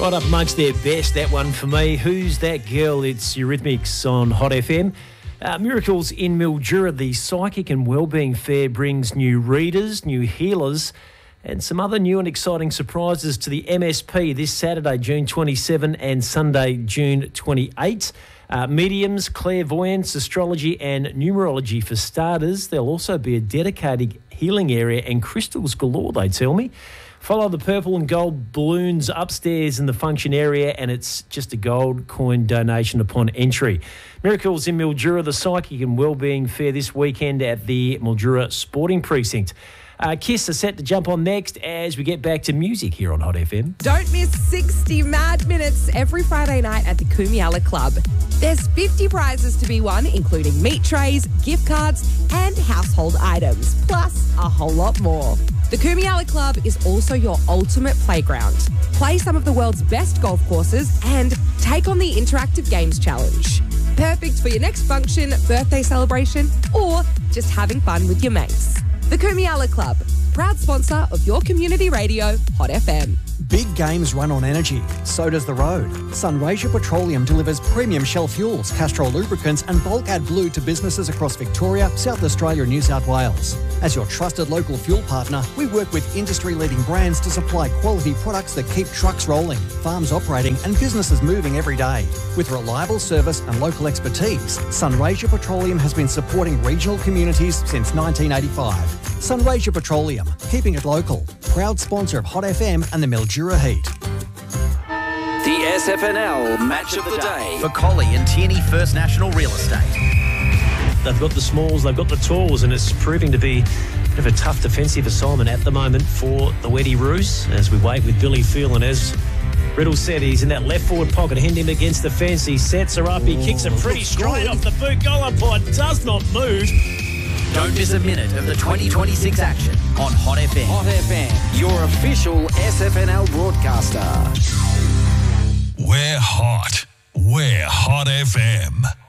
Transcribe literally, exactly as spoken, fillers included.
Right up amongst their best, that one for me. Who's That Girl? It's Eurythmics on Hot F M. Uh, Miracles in Mildura, the Psychic and Wellbeing Fair brings new readers, new healers, and some other new and exciting surprises to the M S P this Saturday, June twenty-seventh and Sunday, June twenty-eighth. Uh, mediums, clairvoyance, astrology and numerology for starters. There'll also be a dedicated healing area and crystals galore, they tell me. Follow the purple and gold balloons upstairs in the function area, and it's just a gold coin donation upon entry. Miracles in Mildura, the Psychic and Wellbeing Fair this weekend at the Mildura Sporting Precinct. Uh, Kiss are set to jump on next as we get back to music here on Hot F M. Don't miss sixty mad minutes every Friday night at the Kumiala Club. There's fifty prizes to be won, including meat trays, gift cards and household items, plus a whole lot more. The Kumiala Club is also your ultimate playground. Play some of the world's best golf courses and take on the Interactive Games Challenge. Perfect for your next function, birthday celebration, or just having fun with your mates. The Kumiala Club, proud sponsor of your community radio, Hot F M. Big games run on energy, so does the road. Sunraysia Petroleum delivers premium Shell fuels, Castrol lubricants and bulk AdBlue to businesses across Victoria, South Australia and New South Wales. As your trusted local fuel partner, we work with industry-leading brands to supply quality products that keep trucks rolling, farms operating and businesses moving every day. With reliable service and local expertise, Sunraysia Petroleum has been supporting regional communities since nineteen eighty-five. Sunraysia Petroleum, keeping it local. Proud sponsor of Hot F M and the Mildura Heat. The S F N L Match of the Day for Collie and Tierney First National Real Estate. They've got the smalls, they've got the talls, and it's proving to be a bit of a tough defensive assignment at the moment for the Weddy Roos as we wait with Billy Phelan. As Riddle said, he's in that left forward pocket, hand him against the fence. He sets her up, he kicks it pretty straight off the boot. Goal umpire does not move. Don't miss a minute of the twenty twenty-six action on Hot F M. Hot F M, your official S F N L broadcaster. We're hot. We're Hot F M.